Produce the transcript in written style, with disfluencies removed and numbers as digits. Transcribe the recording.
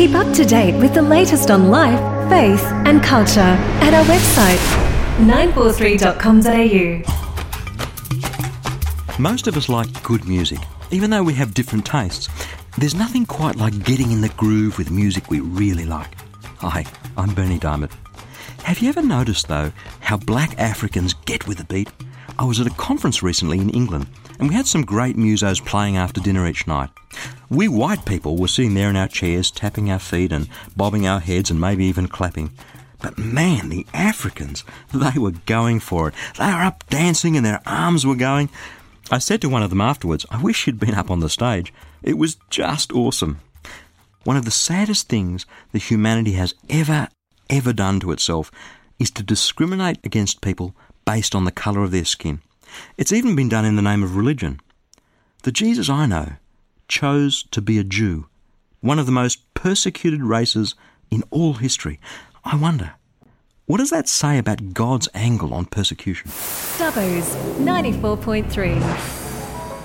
Keep up to date with the latest on life, faith and culture at our website 943.com.au. Most of us like good music, even though we have different tastes. There's nothing quite like getting in the groove with music we really like. Hi, I'm Bernie Diamond. Have you ever noticed, though, how black Africans get with the beat? I was at a conference recently in England, and we had some great musos playing after dinner each night. We white people were sitting there in our chairs, tapping our feet and bobbing our heads and maybe even clapping. But man, the Africans, they were going for it. They were up dancing and their arms were going. I said to one of them afterwards, I wish you'd been up on the stage. It was just awesome. One of the saddest things that humanity has ever done to itself is to discriminate against people based on the colour of their skin. It's even been done in the name of religion. The Jesus I know chose to be a Jew, one of the most persecuted races in all history. I wonder, what does that say about God's angle on persecution? Dubbo's 94.3.